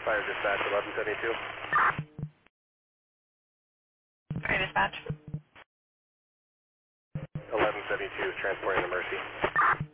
Fire dispatch 1172. Fire dispatch. 1172, transporting to Mercy.